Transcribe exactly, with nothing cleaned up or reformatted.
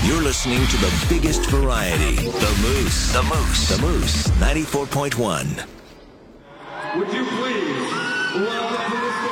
You're listening to the biggest variety, The Moose. The Moose. The Moose, ninety-four point one. Would you please welcome